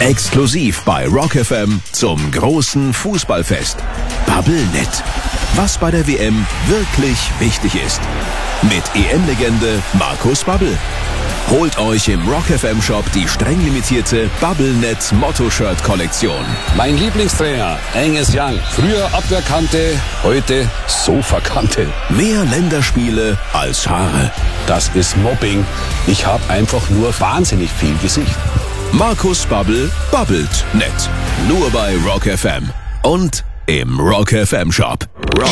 Exklusiv bei Rock FM zum großen Fußballfest. Bubblenet. Was bei der WM wirklich wichtig ist. Mit EM-Legende Markus Babbel. Holt euch im Rock FM Shop die streng limitierte Bubblenet Motto-Shirt-Kollektion. Mein Lieblingstrainer, Angus Young. Früher Abwehrkante, heute Sofakante. Mehr Länderspiele als Haare. Das ist Mobbing. Ich habe einfach nur wahnsinnig viel Gesicht. Markus Babbel babbelt nett. Nur bei Rock FM. Und im Rock FM Shop. Rock